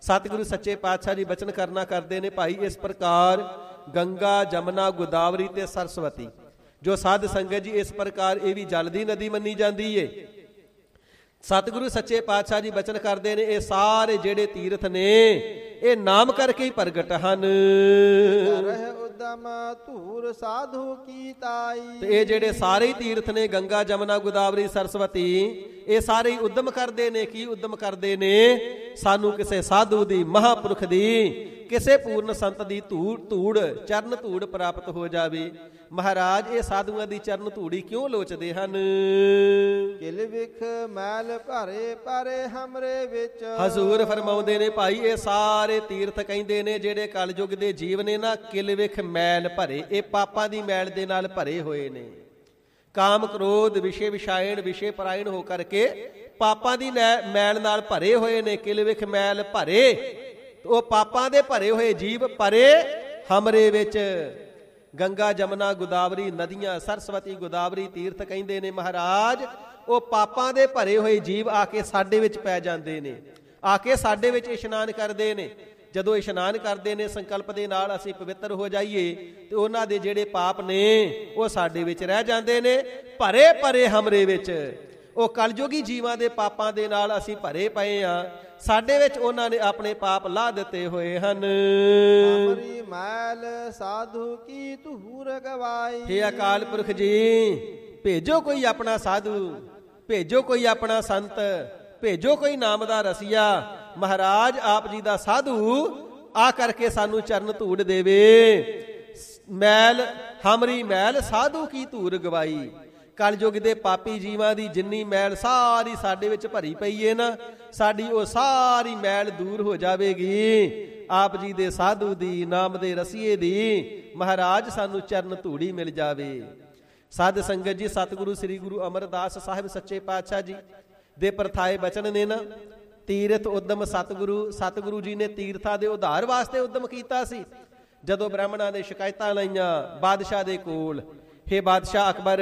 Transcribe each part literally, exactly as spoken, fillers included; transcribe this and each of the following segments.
ਸਤਿਗੁਰੂ ਸੱਚੇ ਪਾਤਸ਼ਾਹ ਜੀ ਬਚਨ ਕਰਨਾ ਕਰਦੇ ਨੇ, ਭਾਈ ਇਸ ਪ੍ਰਕਾਰ ਗੰਗਾ, ਜਮਨਾ, ਗੋਦਾਵਰੀ ਤੇ ਸਰਸਵਤੀ ਜੋ ਸਾਧ ਸੰਗਤ ਜੀ ਇਸ ਪ੍ਰਕਾਰ ਇਹ ਵੀ ਜਲ ਦੀ ਨਦੀ ਮੰਨੀ ਜਾਂਦੀ ਏ। ਸਤਿਗੁਰੂ ਸੱਚੇ ਪਾਤਸ਼ਾਹ ਜੀ ਬਚਨ ਕਰਦੇ ਨੇ, ਇਹ ਸਾਰੇ ਜਿਹੜੇ ਤੀਰਥ ਨੇ ਇਹ ਨਾਮ ਕਰਕੇ ਹੀ ਪ੍ਰਗਟ ਹਨ। ਉਦਮ ਧੂਰ ਸਾਧੂ ਕੀ ਤਾਈ, ਤੇ ਇਹ ਜਿਹੜੇ ਸਾਰੇ ਹੀ ਤੀਰਥ ਨੇ ਗੰਗਾ, ਜਮਨਾ, ਗੋਦਾਵਰੀ, ਸਰਸਵਤੀ, ਇਹ ਸਾਰੇ ਹੀ ਉਦਮ ਕਰਦੇ ਨੇ। ਕੀ ਉਦਮ ਕਰਦੇ ਨੇ? ਸਾਨੂੰ ਕਿਸੇ ਸਾਧੂ ਦੀ, ਮਹਾਂਪੁਰਖ ਦੀ, ਕਿਸੇ ਪੂਰਨ ਸੰਤ ਦੀ ਧੂੜ ਧੂੜ ਚਰਨ ਧੂੜ ਪ੍ਰਾਪਤ ਹੋ ਜਾਵੇ। ਮਹਾਰਾਜ ਇਹ ਸਾਧੂਆਂ ਦੀ ਚਰਨ ਧੂੜੀ ਕਿਉਂ ਲੋਚਦੇ ਹਨ? ਕਿਲ ਵਿਖ ਮੈਲ ਭਰੇ ਭਰੇ ਹਮਰੇ ਵਿੱਚ। ਹਜ਼ੂਰ ਫਰਮਾਉਂਦੇ ਨੇ, ਭਾਈ ਇਹ ਸਾਰੇ ਤੀਰਥ ਕਹਿੰਦੇ ਨੇ ਜਿਹੜੇ ਕਲਯੁਗ ਦੇ ਜੀਵ ਨੇ ਨਾ, ਕਿਲ ਵਿਖ ਮੈਲ ਭਰੇ, ਇਹ ਪਾਪਾਂ ਦੀ ਮੈਲ ਦੇ ਨਾਲ ਭਰੇ ਹੋਏ ਨੇ। ਕਾਮ, ਕ੍ਰੋਧ, ਵਿਸ਼ੇ ਵਿਸ਼ਾਇਣ, ਵਿਸ਼ੇ ਪਰਾਇਣ ਹੋ ਕਰਕੇ ਪਾਪਾਂ ਦੀ ਮੈਲ ਨਾਲ ਭਰੇ ਹੋਏ ਨੇ। ਕਿਲ ਵਿਖ ਮੈਲ ਭਰੇ, ਉਹ ਪਾਪਾਂ ਦੇ ਭਰੇ ਹੋਏ ਜੀਵ ਭਰੇ ਹਮਰੇ ਵਿੱਚ। ਗੰਗਾ, ਜਮਨਾ, ਗੋਦਾਵਰੀ ਨਦੀਆਂ, ਸਰਸਵਤੀ, ਗੋਦਾਵਰੀ ਤੀਰਥ ਕਹਿੰਦੇ ਨੇ ਮਹਾਰਾਜ, ਉਹ ਪਾਪਾਂ ਦੇ ਭਰੇ ਹੋਏ ਜੀਵ ਆ ਕੇ ਸਾਡੇ ਵਿੱਚ ਪੈ ਜਾਂਦੇ ਨੇ, ਆ ਕੇ ਸਾਡੇ ਵਿੱਚ ਇਸ਼ਨਾਨ ਕਰਦੇ ਨੇ। ਜਦੋਂ ਇਸ਼ਨਾਨ ਕਰਦੇ ਨੇ ਸੰਕਲਪ ਦੇ ਨਾਲ ਅਸੀਂ ਪਵਿੱਤਰ ਹੋ ਜਾਈਏ ਤੇ ਉਹਨਾਂ ਦੇ ਜਿਹੜੇ ਪਾਪ ਨੇ ਉਹ ਸਾਡੇ ਵਿੱਚ ਰਹਿ ਜਾਂਦੇ ਨੇ, ਭਰੇ ਭਰੇ ਹਮਰੇ ਵਿੱਚ। ਉਹ ਕਲਯੁਗੀ ਜੀਵਾਂ ਦੇ ਪਾਪਾਂ ਦੇ ਨਾਲ ਅਸੀਂ ਭਰੇ ਪਏ ਆ, ਸਾਡੇ ਵਿੱਚ ਉਹਨਾਂ ਨੇ ਆਪਣੇ ਪਾਪ ਲਾ ਦਿੱਤੇ ਹੋਏ ਹਨ। ਹਮਰੀ ਮੈਲ ਸਾਧੂ ਕੀ ਧੂਰ ਗਵਾਈ। ਹੇ ਅਕਾਲ ਪੁਰਖ ਜੀ, ਭੇਜੋ ਕੋਈ ਆਪਣਾ ਸਾਧੂ, ਭੇਜੋ ਕੋਈ ਆਪਣਾ ਸੰਤ, ਭੇਜੋ ਕੋਈ ਨਾਮ ਦਾ ਰਸੀਆ। ਮਹਾਰਾਜ ਆਪ ਜੀ ਦਾ ਸਾਧੂ ਆ ਕਰਕੇ ਸਾਨੂੰ ਚਰਨ ਧੂੜ ਦੇਵੇ। ਮੈਲ ਹਮਰੀ ਮੈਲ ਸਾਧੂ ਕੀ ਧੂਰ ਗਵਾਈ। ਕਲਯੁਗ ਦੇ ਪਾਪੀ ਜੀਵਾਂ ਦੀ ਜਿੰਨੀ ਮੈਲ ਸਾਰੀ ਸਾਡੇ ਵਿੱਚ ਭਰੀ ਪਈ ਏ ਨਾ, ਸਾਡੀ ਉਹ ਸਾਰੀ ਮੈਲ ਦੂਰ ਹੋ ਜਾਵੇਗੀ ਆਪ ਜੀ ਦੇ ਸਾਧੂ ਦੀ, ਨਾਮ ਦੇ ਰਸੀਏ ਦੀ। ਮਹਾਰਾਜ ਸਾਨੂੰ ਚਰਨ ਧੂੜੀ ਮਿਲ ਜਾਵੇ। ਸਾਧ ਸੰਗਤ ਜੀ, ਸਤਿਗੁਰੂ ਸ੍ਰੀ ਗੁਰੂ ਅਮਰਦਾਸ ਸਾਹਿਬ ਸੱਚੇ ਪਾਤਸ਼ਾਹ ਜੀ ਦੇ ਪ੍ਰਥਾਏ ਬਚਨ ਨੇ ਨਾ, ਤੀਰਥ ਉਦਮ ਸਤਿਗੁਰੂ ਸਤਿਗੁਰੂ ਜੀ ਨੇ ਤੀਰਥਾਂ ਦੇ ਉਧਾਰ ਵਾਸਤੇ ਉਦਮ ਕੀਤਾ ਸੀ। ਜਦੋਂ ਬ੍ਰਾਹਮਣਾਂ ਨੇ ਸ਼ਿਕਾਇਤਾਂ ਲਾਈਆਂ ਬਾਦਸ਼ਾਹ ਦੇ ਕੋਲ, ਹੇ ਬਾਦਸ਼ਾਹ ਅਕਬਰ,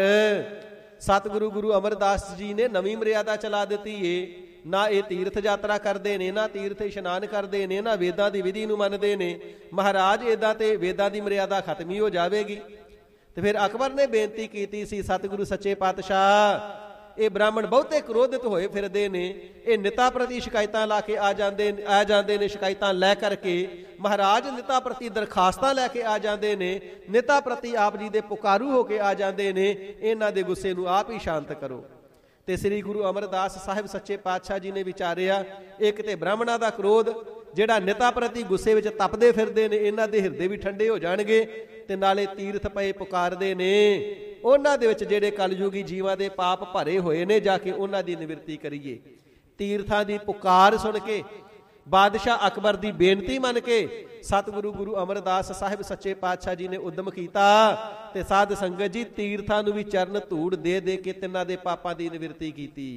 ਸਤਿਗੁਰੂ ਗੁਰੂ ਅਮਰਦਾਸ ਜੀ ਨੇ ਨਵੀਂ ਮਰਿਆਦਾ ਚਲਾ ਦਿੱਤੀ ਏ, ਨਾ ਇਹ ਤੀਰਥ ਯਾਤਰਾ ਕਰਦੇ ਨੇ, ਨਾ ਤੀਰਥ ਇਸ਼ਨਾਨ ਕਰਦੇ ਨੇ, ਨਾ ਵੇਦਾਂ ਦੀ ਵਿਧੀ ਨੂੰ ਮੰਨਦੇ ਨੇ। ਮਹਾਰਾਜ ਏਦਾਂ ਤੇ ਵੇਦਾਂ ਦੀ ਮਰਿਆਦਾ ਖਤਮ ਹੀ ਹੋ ਜਾਵੇਗੀ। ਤੇ ਫਿਰ ਅਕਬਰ ਨੇ ਬੇਨਤੀ ਕੀਤੀ ਸੀ, ਸਤਿਗੁਰੂ ਸੱਚੇ ਪਾਤਸ਼ਾਹ, ਇਹ ਬ੍ਰਾਹਮਣ ਬਹੁਤੇ ਕ੍ਰੋਧਿਤ ਹੋਏ ਫਿਰਦੇ ਨੇ, ਇਹ ਨਿਤਾ ਪ੍ਰਤੀ ਸ਼ਿਕਾਇਤਾਂ ਲਾ ਕੇ ਆ ਜਾਂਦੇ ਆ ਜਾਂਦੇ ਨੇ ਸ਼ਿਕਾਇਤਾਂ ਲੈ ਕਰਕੇ। ਮਹਾਰਾਜ ਨਿਤਾ ਪ੍ਰਤੀ ਦਰਖਾਸਤਾਂ ਲੈ ਕੇ ਆ ਜਾਂਦੇ ਨੇ, ਨਿਤਾ ਪ੍ਰਤੀ ਆਪ ਜੀ ਦੇ ਪੁਕਾਰੂ ਹੋ ਕੇ ਆ ਜਾਂਦੇ ਨੇ। ਇਹਨਾਂ ਦੇ ਗੁੱਸੇ ਨੂੰ ਆਪ ਹੀ ਸ਼ਾਂਤ ਕਰੋ। ਤੇ ਸ੍ਰੀ ਗੁਰੂ ਅਮਰਦਾਸ ਸਾਹਿਬ ਸੱਚੇ ਪਾਤਸ਼ਾਹ ਜੀ ਨੇ ਵਿਚਾਰਿਆ, ਇੱਕ ਤੇ ਬ੍ਰਾਹਮਣਾਂ ਦਾ ਕ੍ਰੋਧ ਜਿਹੜਾ ਨਿਤਾ ਪ੍ਰਤੀ ਗੁੱਸੇ ਵਿੱਚ ਤਪਦੇ ਫਿਰਦੇ ਨੇ, ਇਹਨਾਂ ਦੇ ਹਿਰਦੇ ਵੀ ਠੰਡੇ ਹੋ ਜਾਣਗੇ। ਤੇ ਨਾਲੇ ਤੀਰਥ ਪਏ ਪੁਕਾਰਦੇ ਨੇ, ਉਹਨਾਂ ਦੇ ਵਿੱਚ ਜਿਹੜੇ ਕਲਯੁਗੀ ਜੀਵਾਂ ਦੇ ਪਾਪ ਭਰੇ ਹੋਏ ਨੇ, ਜਾ ਕੇ ਉਹਨਾਂ ਦੀ ਨਿਵਰਤੀ ਕਰੀਏ। ਤੀਰਥਾਂ ਦੀ ਪੁਕਾਰ ਸੁਣ ਕੇ, ਬਾਦਸ਼ਾਹ ਅਕਬਰ ਦੀ ਬੇਨਤੀ ਮੰਨ ਕੇ ਸਤਿਗੁਰੂ ਗੁਰੂ ਅਮਰਦਾਸ ਸਾਹਿਬ ਸੱਚੇ ਪਾਤਸ਼ਾਹ ਜੀ ਨੇ ਉਦਮ ਕੀਤਾ। ਤੇ ਸਾਧ ਸੰਗਤ ਜੀ, ਤੀਰਥਾਂ ਨੂੰ ਵੀ ਚਰਨ ਧੂੜ ਦੇ ਦੇ ਕੇ ਤਿੰਨਾਂ ਦੇ ਪਾਪਾਂ ਦੀ ਨਿਵਰਤੀ ਕੀਤੀ।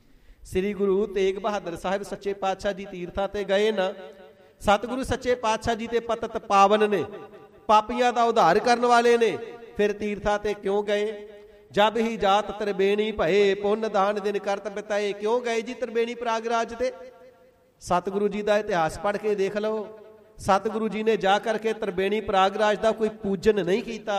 ਸ੍ਰੀ ਗੁਰੂ ਤੇਗ ਬਹਾਦਰ ਸਾਹਿਬ ਸੱਚੇ ਪਾਤਸ਼ਾਹ ਜੀ ਤੀਰਥਾਂ ਤੇ ਗਏ ਨਾ, ਸਤਿਗੁਰੂ ਸੱਚੇ ਪਾਤਸ਼ਾਹ ਜੀ ਤੇ ਪਤਤ ਪਾਵਨ ਨੇ, ਪਾਪੀਆਂ ਦਾ ਉਧਾਰ ਕਰਨ ਵਾਲੇ ਨੇ। ਫਿਰ ਤੀਰਥਾਂ ਤੇ ਕਿਉਂ ਗਏ? ਜਬ ਹੀ ਜਾਤ ਤਰਬੇਣੀ ਭਏ, ਪੁੰਨ ਦਾਨ ਦਿਨ ਕਰਤ ਬਿਤਾਏ। ਕਿਉਂ ਗਏ ਜੀ ਤਰਬੇਣੀ ਪ੍ਰਾਗਰਾਜ ਤੇ? ਸਤਿਗੁਰੂ ਜੀ ਦਾ ਇਤਿਹਾਸ ਪੜ੍ਹ ਕੇ ਦੇਖ ਲਓ। ਸਤਿਗੁਰੂ ਜੀ ਨੇ ਜਾ ਕਰਕੇ ਤਰਬੇਣੀ ਪ੍ਰਾਗਰਾਜ ਦਾ ਕੋਈ ਪੂਜਨ ਨਹੀਂ ਕੀਤਾ,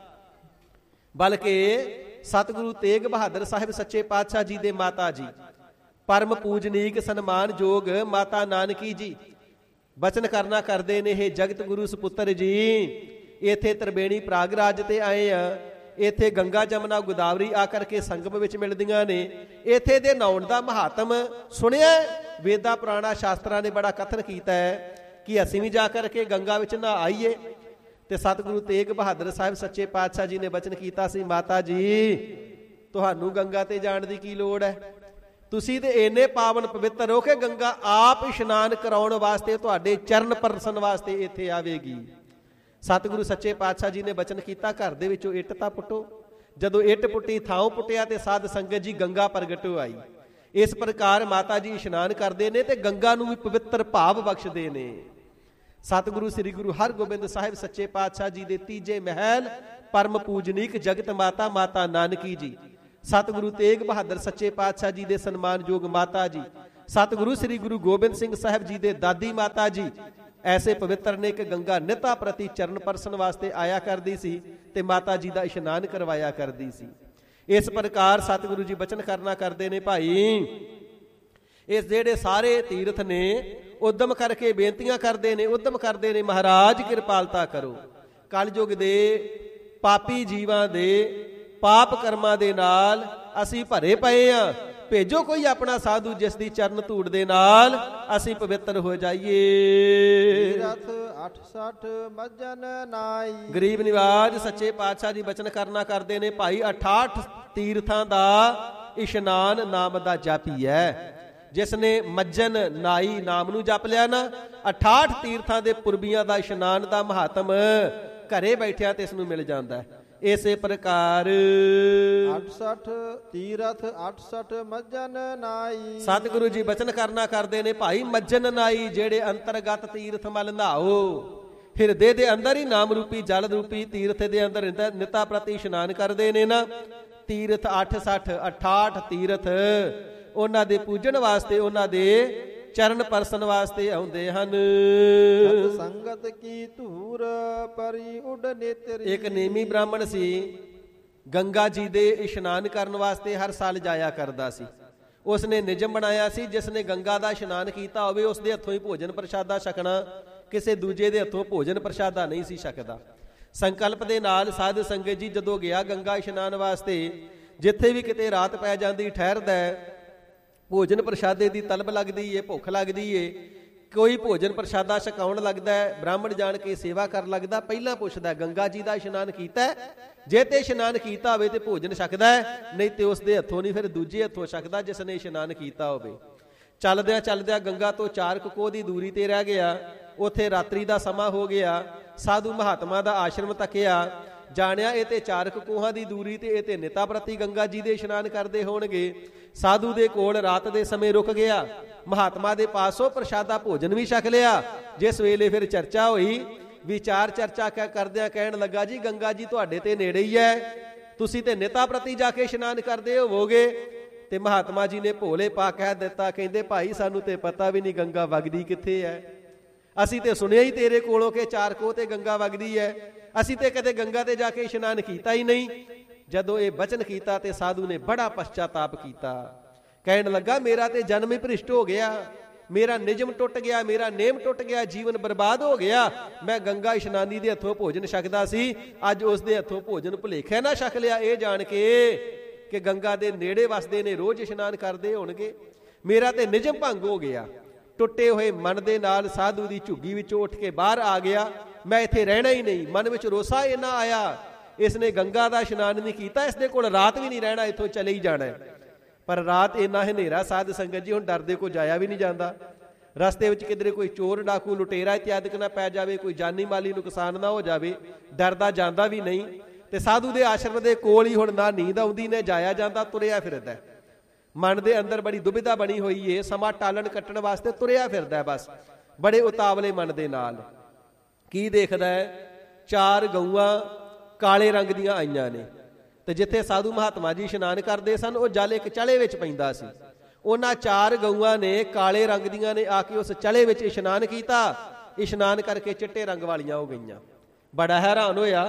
ਬਲਕਿ ਸਤਿਗੁਰੂ ਤੇਗ ਬਹਾਦਰ ਸਾਹਿਬ ਸੱਚੇ ਪਾਤਸ਼ਾਹ ਜੀ ਦੇ ਮਾਤਾ ਜੀ, ਪਰਮ ਪੂਜਨੀਕ ਸਨਮਾਨਯੋਗ ਮਾਤਾ ਨਾਨਕੀ ਜੀ ਬਚਨ ਕਰਨਾ ਕਰਦੇ ਨੇ, ਇਹ ਜਗਤ ਗੁਰੂ ਸੁਪੁੱਤਰ ਜੀ, ਇੱਥੇ ਤਰਬੇਣੀ ਪ੍ਰਾਗਰਾਜ ਤੇ ਆਏ ਆ। ਇੱਥੇ ਗੰਗਾ, ਜਮਨਾ, ਗੋਦਾਵਰੀ ਆ ਕਰਕੇ ਸੰਗਮ ਵਿੱਚ ਮਿਲਦੀਆਂ ਨੇ। ਇੱਥੇ ਦੇ ਨਹਾਉਣ ਦਾ ਮਹਾਤਮ ਸੁਣਿਆ, ਵੇਦਾਂ ਪੁਰਾਣਾ ਸ਼ਾਸਤਰਾਂ ਨੇ ਬੜਾ ਕਥਨ ਕੀਤਾ ਹੈ ਕਿ ਅਸੀਂ ਵੀ ਜਾ ਕਰਕੇ ਗੰਗਾ ਵਿੱਚ ਨਹਾ ਆਈਏ। ਤੇ ਸਤਿਗੁਰੂ ਤੇਗ ਬਹਾਦਰ ਸਾਹਿਬ ਸੱਚੇ ਪਾਤਸ਼ਾਹ ਜੀ ਨੇ ਬਚਨ ਕੀਤਾ ਸੀ, ਮਾਤਾ ਜੀ ਤੁਹਾਨੂੰ ਗੰਗਾ ਤੇ ਜਾਣ ਦੀ ਕੀ ਲੋੜ ਹੈ? ਤੁਸੀਂ ਤੇ ਇੰਨੇ ਪਾਵਨ ਪਵਿੱਤਰ ਹੋ ਕਿ ਗੰਗਾ ਆਪ ਇਸ਼ਨਾਨ ਕਰਾਉਣ ਵਾਸਤੇ, ਤੁਹਾਡੇ ਚਰਨ ਪਰਸਨ ਵਾਸਤੇ ਇੱਥੇ ਆਵੇਗੀ। ਸਤਿਗੁਰੂ ਸੱਚੇ ਪਾਤਸ਼ਾਹ ਜੀ ਨੇ ਬਚਨ ਕੀਤਾ, ਘਰ ਦੇ ਵਿੱਚੋਂ ਇੱਟ ਤਾਂ ਪੁੱਟੋ। ਜਦੋਂ ਇੱਟ ਪੁੱਟੀ, ਥਾਂ ਪੁੱਟਿਆ ਤੇ ਸਾਧ ਸੰਗਤ ਜੀ ਗੰਗਾ ਪ੍ਰਗਟ ਆਈ। ਇਸ ਪ੍ਰਕਾਰ ਮਾਤਾ ਜੀ ਇਸ਼ਨਾਨ ਕਰਦੇ ਨੇ ਤੇ ਗੰਗਾ ਨੂੰ ਵੀ ਪਵਿੱਤਰ ਭਾਵ ਬਖਸ਼ਦੇ ਨੇ। ਸਤਿਗੁਰੂ ਸ੍ਰੀ ਗੁਰੂ ਹਰਗੋਬਿੰਦ ਸਾਹਿਬ ਸੱਚੇ ਪਾਤਸ਼ਾਹ ਜੀ ਦੇ ਤੀਜੇ ਮਹਿਲ ਪਰਮ ਪੂਜਨੀਕ ਜਗਤ ਮਾਤਾ ਮਾਤਾ ਨਾਨਕੀ ਜੀ, ਸਤਿਗੁਰੂ ਤੇਗ ਬਹਾਦਰ ਸੱਚੇ ਪਾਤਸ਼ਾਹ ਜੀ ਦੇ ਸਨਮਾਨਯੋਗ ਮਾਤਾ ਜੀ, ਸਤਿਗੁਰੂ ਸ੍ਰੀ ਗੁਰੂ ਗੋਬਿੰਦ ਸਿੰਘ ਸਾਹਿਬ ਜੀ ਦੇ ਦਾਦੀ ਮਾਤਾ ਜੀ ਐਸੇ ਪਵਿੱਤਰ ਨੇ ਕਿ ਗੰਗਾ ਨਿਤਾ ਪ੍ਰਤੀ ਚਰਨ ਪਰਸਨ ਵਾਸਤੇ ਆਇਆ ਕਰਦੀ ਸੀ ਤੇ ਮਾਤਾ ਜੀ ਦਾ ਇਸ਼ਨਾਨ ਕਰਵਾਇਆ ਕਰਦੀ ਸੀ। ਇਸ ਪ੍ਰਕਾਰ ਸਤਿਗੁਰੂ ਜੀ ਬਚਨ ਕਰਨਾ ਕਰਦੇ ਨੇ ਭਾਈ, ਇਸ ਜਿਹੜੇ ਸਾਰੇ ਤੀਰਥ ਨੇ ਉਦਮ ਕਰਕੇ ਬੇਨਤੀਆਂ ਕਰਦੇ ਨੇ, ਉਦਮ ਕਰਦੇ ਨੇ ਮਹਾਰਾਜ ਕਿਰਪਾਲਤਾ ਕਰੋ। ਕਲਯੁਗ ਦੇ ਪਾਪੀ ਜੀਵਾਂ ਦੇ ਪਾਪ ਕਰਮਾਂ ਦੇ ਨਾਲ ਅਸੀਂ ਭਰੇ ਪਏ ਆ, ਭੇਜੋ ਕੋਈ ਆਪਣਾ ਸਾਧੂ ਜਿਸ ਦੀ ਚਰਨ ਧੂੜ ਦੇ ਨਾਲ ਅਸੀਂ ਪਵਿੱਤਰ ਹੋ ਜਾਈਏ। ਤੀਰਥ ਅਠਸਠ ਮੱਜਨ ਨਾਈ। ਗਰੀਬ ਨਿਵਾਜ ਸੱਚੇ ਪਾਤਸ਼ਾਹ ਜੀ ਬਚਨ ਕਰਨਾ ਕਰਦੇ ਨੇ ਭਾਈ, ਅਠਾਹਠ ਤੀਰਥਾਂ ਦਾ ਇਸ਼ਨਾਨ ਨਾਮ ਦਾ ਜਾਪੀ ਹੈ। ਜਿਸ ਨੇ ਮੱਜਨ ਨਾਈ ਨਾਮ ਨੂੰ ਜਪ ਲਿਆ ਨਾ, ਅਠਾਹਠ ਤੀਰਥਾਂ ਦੇ ਪੁਰਬੀਆਂ ਦਾ ਇਸ਼ਨਾਨ ਦਾ ਮਹਾਤਮ ਘਰੇ ਬੈਠਿਆ ਤੇ ਇਸ ਨੂੰ ਮਿਲ ਜਾਂਦਾ ਹੈ। ਇਸੇ ਪ੍ਰਕਾਰ ਅਠਸਠ ਤੀਰਥ ਅਠਸਠ ਮੱਜਨ ਨਾਈ। ਸਤਿਗੁਰੂ ਜੀ ਬਚਨ ਕਰਨਾ ਕਰਦੇ ਨੇ ਭਾਈ, ਮੱਜਨ ਨਾਈ ਜਿਹੜੇ ਅੰਤਰਗਤ ਤੀਰਥ ਮਲ ਨਹਾਓ, ਹਿਰਦੇ ਦੇ ਅੰਦਰ ਹੀ ਨਾਮ ਰੂਪੀ ਜਲ ਰੂਪੀ ਤੀਰਥ ਦੇ ਅੰਦਰ ਨਿਤਾ ਪ੍ਰਤੀ ਇਸ਼ਨਾਨ ਕਰਦੇ ਨੇ ਨਾ। ਤੀਰਥ ਅਠਸਠ ਅਠਾਹਠ ਤੀਰਥ ਉਹਨਾਂ ਦੇ ਪੂਜਣ ਵਾਸਤੇ, ਉਹਨਾਂ ਦੇ ਚਰਨ ਪਰਸਨ ਵਾਸਤੇ ਆਉਂਦੇ ਹਨ। ਸਤ ਸੰਗਤ ਕੀ ਧੂਰ ਪਰੀ ਉਡ ਨੇਤਰੀ। ਇੱਕ ਨੇਮੀ ਬ੍ਰਾਹਮਣ ਸੀ, ਗੰਗਾ ਜੀ ਦੇ ਇਸ਼ਨਾਨ ਕਰਨ ਵਾਸਤੇ ਹਰ ਸਾਲ ਜਾਇਆ ਕਰਦਾ ਸੀ। ਉਸਨੇ ਨਿਯਮ ਬਣਾਇਆ ਸੀ, ਜਿਸ ਨੇ ਗੰਗਾ ਦਾ ਇਸ਼ਨਾਨ ਕੀਤਾ ਹੋਵੇ ਉਸ ਦੇ ਹੱਥੋਂ ਹੀ ਭੋਜਨ ਪ੍ਰਸ਼ਾਦਾ ਛਕਣਾ, ਕਿਸੇ ਦੂਜੇ ਦੇ ਹੱਥੋਂ ਭੋਜਨ ਪ੍ਰਸ਼ਾਦਾ ਨਹੀਂ ਸੀ ਛਕਦਾ। ਸੰਕਲਪ ਦੇ ਨਾਲ ਸਾਧ ਸੰਗਤ ਜੀ ਜਦੋਂ ਗਿਆ ਗੰਗਾ ਇਸ਼ਨਾਨ ਵਾਸਤੇ, ਜਿੱਥੇ ਵੀ ਕਿਤੇ ਰਾਤ ਪੈ ਜਾਂਦੀ ਠਹਿਰਦਾ, ਭੋਜਨ ਪ੍ਰਸ਼ਾਦੇ ਦੀ ਤਲਬ ਲੱਗਦੀ ਏ, ਭੁੱਖ ਲੱਗਦੀ ਏ, ਕੋਈ ਭੋਜਨ ਪ੍ਰਸ਼ਾਦਾ ਛਕਾਉਣ ਲੱਗਦਾ, ਬ੍ਰਾਹਮਣ ਜਾਣ ਕੇ ਸੇਵਾ ਕਰਨ ਲੱਗਦਾ, ਪਹਿਲਾਂ ਪੁੱਛਦਾ ਗੰਗਾ ਜੀ ਦਾ ਇਸ਼ਨਾਨ ਕੀਤਾ? ਜੇ ਤੇ ਇਸ਼ਨਾਨ ਕੀਤਾ ਹੋਵੇ ਤੇ ਭੋਜਨ ਛਕਦਾ, ਨਹੀਂ ਤੇ ਉਸ ਦੇ ਹੱਥੋਂ ਨਹੀਂ ਫਿਰ ਦੂਜੇ ਹੱਥੋਂ ਛਕਦਾ ਜਿਸ ਨੇ ਇਸ਼ਨਾਨ ਕੀਤਾ ਹੋਵੇ। ਚੱਲਦਿਆਂ ਚੱਲਦਿਆਂ ਗੰਗਾ ਤੋਂ ਚਾਰ ਕੋਹ ਦੀ ਦੂਰੀ ਤੇ ਰਹਿ ਗਿਆ। ਉੱਥੇ ਰਾਤਰੀ ਦਾ ਸਮਾਂ ਹੋ ਗਿਆ। ਸਾਧੂ ਮਹਾਤਮਾ ਦਾ ਆਸ਼ਰਮ ਤੱਕਿਆ, ਜਾਣਿਆ ਇਹ ਤੇ ਚਾਰ ਕੋਹਾਂ ਦੀ ਦੂਰੀ ਤੇ ਇਹ ਤੇ ਨਿਤਾ ਪ੍ਰਤੀ ਗੰਗਾ ਜੀ ਦੇ ਇਸ਼ਨਾਨ ਕਰਦੇ ਹੋਣਗੇ। ਸਾਧੂ ਦੇ ਕੋਲ ਰਾਤ ਦੇ ਸਮੇਂ ਰੁਕ ਗਿਆ, ਮਹਾਤਮਾ ਦੇ ਪਾਸੋਂ ਪ੍ਰਸ਼ਾਦਾ ਭੋਜਨ ਵੀ ਛਕ ਲਿਆ। ਜਿਸ ਵੇਲੇ ਫਿਰ ਚਰਚਾ ਹੋਈ, ਵਿਚਾਰ ਚਰਚਾ ਕਰਦਿਆਂ ਕਹਿਣ ਲੱਗਾ, ਜੀ ਗੰਗਾ ਜੀ ਤੁਹਾਡੇ ਤੇ ਨੇੜੇ ਹੀ ਹੈ, ਤੁਸੀਂ ਤੇ ਨਿਤਾ ਪ੍ਰਤੀ ਜਾ ਕੇ ਇਸ਼ਨਾਨ ਕਰਦੇ ਹੋਵੋਗੇ। ਤੇ ਮਹਾਤਮਾ ਜੀ ਨੇ ਭੋਲੇ ਪਾ ਕਹਿ ਦਿੱਤਾ, ਕਹਿੰਦੇ ਭਾਈ ਸਾਨੂੰ ਤੇ ਪਤਾ ਵੀ ਨਹੀਂ ਗੰਗਾ ਵਗਦੀ ਕਿੱਥੇ ਹੈ, ਅਸੀਂ ਤੇ ਸੁਣਿਆ ਹੀ ਤੇਰੇ ਕੋਲੋਂ ਕਿ ਚਾਰ ਕੋਹ ਤੇ ਗੰਗਾ ਵਗਦੀ ਹੈ, ਅਸੀਂ ਤੇ ਕਦੇ ਗੰਗਾ ਤੇ ਜਾ ਕੇ ਇਸ਼ਨਾਨ ਕੀਤਾ ਹੀ ਨਹੀਂ। ਜਦੋਂ ਇਹ ਬਚਨ ਕੀਤਾ ਤੇ ਸਾਧੂ ਨੇ ਬੜਾ ਪਛਤਾਤਾਪ ਕੀਤਾ, ਕਹਿਣ ਲੱਗਾ ਮੇਰਾ ਤੇ ਜਨਮ ਹੀ ਭ੍ਰਿਸ਼ਟ ਹੋ ਗਿਆ, ਮੇਰਾ ਨਿਯਮ ਟੁੱਟ ਗਿਆ, ਮੇਰਾ ਨੇਮ ਟੁੱਟ ਗਿਆ, ਜੀਵਨ ਬਰਬਾਦ ਹੋ ਗਿਆ। ਮੈਂ ਗੰਗਾ ਇਸ਼ਨਾਨੀ ਦੇ ਹੱਥੋਂ ਭੋਜਨ ਛਕਦਾ ਸੀ, ਅੱਜ ਉਸ ਦੇ ਹੱਥੋਂ ਭੋਜਨ ਭੁਲੇਖੇ ਨਾ ਛਕ ਲਿਆ, ਇਹ ਜਾਣ ਕੇ ਕਿ ਗੰਗਾ ਦੇ ਨੇੜੇ ਵਸਦੇ ਨੇ, ਰੋਜ਼ ਇਸ਼ਨਾਨ ਕਰਦੇ ਹੋਣਗੇ। ਮੇਰਾ ਤੇ ਨਿਯਮ ਭੰਗ ਹੋ ਗਿਆ। ਟੁੱਟੇ ਹੋਏ ਮਨ ਦੇ ਨਾਲ ਸਾਧੂ ਦੀ ਝੁੱਗੀ ਵਿੱਚੋਂ ਉੱਠ ਕੇ ਬਾਹਰ ਆ ਗਿਆ, ਮੈਂ ਇੱਥੇ ਰਹਿਣਾ ਹੀ ਨਹੀਂ। ਮਨ ਵਿੱਚ ਰੋਸਾ ਇੰਨਾ ਆਇਆ, ਇਸ ਨੇ ਗੰਗਾ ਦਾ ਇਸ਼ਨਾਨ ਨਹੀਂ ਕੀਤਾ, ਇਸ ਦੇ ਕੋਲ ਰਾਤ ਵੀ ਨਹੀਂ ਰਹਿਣਾ, ਇੱਥੋਂ ਚਲੇ ਹੀ ਜਾਣਾ। ਪਰ ਰਾਤ ਇੰਨਾ ਹਨੇਰਾ ਸਾਧ ਸੰਗਤ ਜੀ, ਹੁਣ ਡਰਦੇ ਕੋ ਜਾਇਆ ਵੀ ਨਹੀਂ ਜਾਂਦਾ। ਰਸਤੇ ਵਿੱਚ ਕਿਧਰੇ ਕੋਈ ਚੋਰ ਡਾਕੂ ਲੁਟੇਰਾ ਇਤਿਆਦਿਕ ਨਾ ਪੈ ਜਾਵੇ, ਕੋਈ ਜਾਨੀ ਮਾਲੀ ਨੁਕਸਾਨ ਨਾ ਹੋ ਜਾਵੇ, ਡਰਦਾ ਜਾਂਦਾ ਵੀ ਨਹੀਂ। ਤੇ ਸਾਧੂ ਦੇ ਆਸ਼ਰਮ ਦੇ ਕੋਲ ਹੀ ਹੁਣ ਨਾ ਨੀਂਦ ਆਉਂਦੀ ਨੇ ਜਾਇਆ ਜਾਂਦਾ, ਤੁਰਿਆ ਫਿਰਦਾ। ਮਨ ਦੇ ਅੰਦਰ ਬੜੀ ਦੁਬਿਧਾ ਬਣੀ ਹੋਈ ਏ, ਸਮਾਂ ਟਾਲਣ ਕੱਟਣ ਵਾਸਤੇ ਤੁਰਿਆ ਫਿਰਦਾ ਬਸ, ਬੜੇ ਉਤਾਵਲੇ ਮਨ ਦੇ ਨਾਲ। ਕੀ ਦੇਖਦਾ ਹੈ, ਚਾਰ ਗਊਆਂ ਕਾਲੇ ਰੰਗ ਦੀਆਂ ਆਈਆਂ ਨੇ, ਤੇ ਜਿੱਥੇ ਸਾਧੂ ਮਹਾਤਮਾ ਜੀ ਇਸ਼ਨਾਨ ਕਰਦੇ ਸਨ ਉਹ ਜਲ ਇੱਕ ਚਲੇ ਵਿੱਚ ਪੈਂਦਾ ਸੀ। ਉਹਨਾਂ ਚਾਰ ਗਊਆਂ ਨੇ ਕਾਲੇ ਰੰਗ ਦੀਆਂ ਨੇ ਆ ਕੇ ਉਸ ਚਲੇ ਵਿੱਚ ਇਸ਼ਨਾਨ ਕੀਤਾ, ਇਸ਼ਨਾਨ ਕਰਕੇ ਚਿੱਟੇ ਰੰਗ ਵਾਲੀਆਂ ਹੋ ਗਈਆਂ। ਬੜਾ ਹੈਰਾਨ ਹੋਇਆ,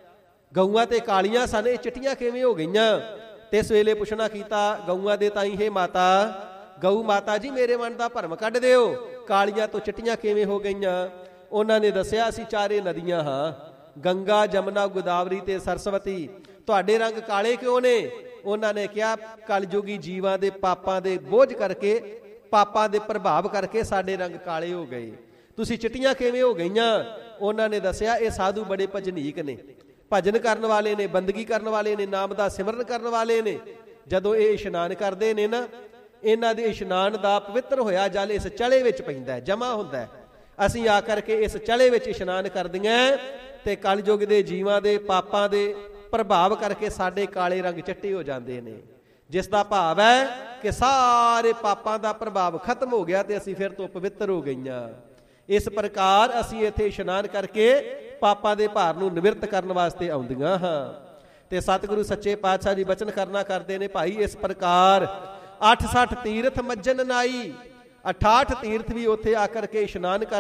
ਗਊਆਂ ਤੇ ਕਾਲੀਆਂ ਸਨ, ਇਹ ਚਿੱਟੀਆਂ ਕਿਵੇਂ ਹੋ ਗਈਆਂ? ਤੇ ਇਸ ਵੇਲੇ ਪੁੱਛਣਾ ਕੀਤਾ ਗਊਆਂ ਦੇ ਤਾਈ, ਹੇ ਮਾਤਾ, ਗਊ ਮਾਤਾ ਜੀ ਮੇਰੇ ਮਨ ਦਾ ਭਰਮ ਕੱਢ ਦਿਓ, ਕਾਲੀਆਂ ਤੋਂ ਚਿੱਟੀਆਂ ਕਿਵੇਂ ਹੋ ਗਈਆਂ? ਉਹਨਾਂ ਨੇ ਦੱਸਿਆ, ਅਸੀਂ ਚਾਰੇ ਨਦੀਆਂ ਹਾਂ, ਗੰਗਾ, ਜਮਨਾ, ਗੋਦਾਵਰੀ ਤੇ ਸਰਸਵਤੀ, ਤੁਹਾਡੇ ਰੰਗ ਕਾਲੇ ਕਿਉਂ ਨੇ? ਉਹਨਾਂ ਨੇ ਕਿਹਾ ਕਲਯੁਗੀ ਜੀਵਾਂ ਦੇ ਪਾਪਾਂ ਦੇ ਬੋਝ ਕਰਕੇ, ਪਾਪਾਂ ਦੇ ਪ੍ਰਭਾਵ ਕਰਕੇ ਸਾਡੇ ਰੰਗ ਕਾਲੇ ਹੋ ਗਏ, ਤੁਸੀਂ ਚਿੱਟੀਆਂ ਕਿਵੇਂ ਹੋ ਗਈਆਂ? ਉਹਨਾਂ ਨੇ ਦੱਸਿਆ ਇਹ ਸਾਧੂ ਬੜੇ ਭਜਨੀਕ ਨੇ, ਭਜਨ ਕਰਨ ਵਾਲੇ ਨੇ, ਬੰਦਗੀ ਕਰਨ ਵਾਲੇ ਨੇ, ਨਾਮ ਦਾ ਸਿਮਰਨ ਕਰਨ ਵਾਲੇ ਨੇ। ਜਦੋਂ ਇਹ ਇਸ਼ਨਾਨ ਕਰਦੇ ਨੇ ਨਾ, ਇਹਨਾਂ ਦੇ ਇਸ਼ਨਾਨ ਦਾ ਪਵਿੱਤਰ ਹੋਇਆ ਜਲ ਇਸ ਚਲੇ ਵਿੱਚ ਪੈਂਦਾ, ਜਮਾ ਹੁੰਦਾ। ਅਸੀਂ ਆ ਕਰਕੇ ਇਸ ਚਲੇ ਵਿੱਚ ਇਸ਼ਨਾਨ ਕਰਦੀਆਂ ਤੇ ਕਲਯੁਗ ਦੇ ਜੀਵਾਂ ਦੇ ਪਾਪਾਂ ਦੇ ਪ੍ਰਭਾਵ ਕਰਕੇ ਸਾਡੇ ਕਾਲੇ ਰੰਗ ਚਿੱਟੇ ਹੋ ਜਾਂਦੇ ਨੇ, ਜਿਸ ਦਾ ਭਾਵ ਹੈ ਕਿ ਸਾਰੇ ਪਾਪਾਂ ਦਾ ਪ੍ਰਭਾਵ ਖਤਮ ਹੋ ਗਿਆ ਤੇ ਅਸੀਂ ਫਿਰ ਤੋਂ ਪਵਿੱਤਰ ਹੋ ਗਈਆਂ। ਇਸ ਪ੍ਰਕਾਰ ਅਸੀਂ ਇੱਥੇ ਇਸ਼ਨਾਨ ਕਰਕੇ ਪਾਪਾਂ ਦੇ ਭਾਰ ਨੂੰ ਨਿਵਰਤ ਕਰਨ ਵਾਸਤੇ ਆਉਂਦੀਆਂ ਹਾਂ। ਤੇ ਸਤਿਗੁਰੂ ਸੱਚੇ ਪਾਤਸ਼ਾਹ ਜੀ ਬਚਨ ਕਰਨਾ ਕਰਦੇ ਨੇ ਭਾਈ, ਇਸ ਪ੍ਰਕਾਰ ਅੱਠ ਸੱਠ ਤੀਰਥ ਮੱਜਨ ਨਾਈ, ਅਠਾਹਠ ਤੀਰਥ ਵੀ ਉੱਥੇ ਆ ਕਰਕੇ ਇਸ਼ਨਾਨ ਕਰ